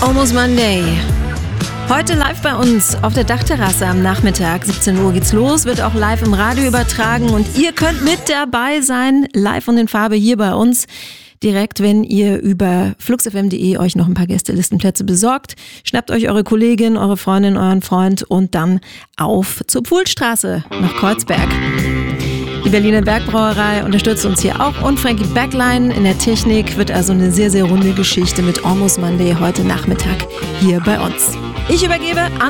Almost Monday. Heute live bei uns auf der Dachterrasse am Nachmittag. 17 Uhr geht's los, wird auch live im Radio übertragen und ihr könnt mit dabei sein, live und in Farbe hier bei uns. Direkt, wenn ihr über fluxfm.de euch noch ein paar Gästelistenplätze besorgt. Schnappt euch eure Kollegin, eure Freundin, euren Freund und dann auf zur Pfuhlstraße nach Kreuzberg. Die Berliner Bergbrauerei unterstützt uns hier auch und Frankie Backline in der Technik. Wird also eine sehr, sehr runde Geschichte mit Almost Monday heute Nachmittag hier bei uns. Ich übergebe an